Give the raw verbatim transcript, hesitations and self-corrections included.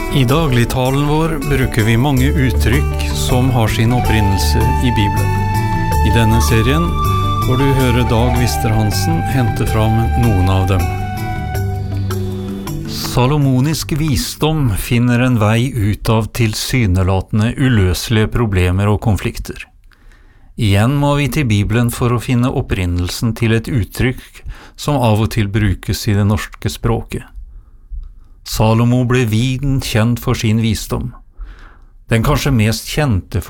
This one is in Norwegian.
I dagligtalen vår bruker vi mange uttrykk som har sin opprinnelse i Bibelen. I denne serien får du høre Dag Vister-Hansen hente fram noen av dem. Salomonisk visdom finner en vei ut av tilsynelatende uløselige problemer og konflikter. Igjen må vi til Bibelen for å finne opprinnelsen til et uttrykk som av og til brukes i det norske språket. Salomo ble viden kjent for sin visdom. Den kanskje mest kjente